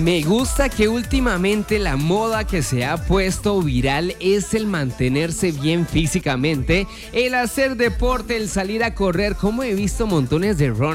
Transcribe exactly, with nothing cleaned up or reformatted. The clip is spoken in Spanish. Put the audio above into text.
Me gusta que últimamente la moda que se ha puesto viral es el mantenerse bien físicamente, el hacer deporte, el salir a correr. Como he visto montones de runners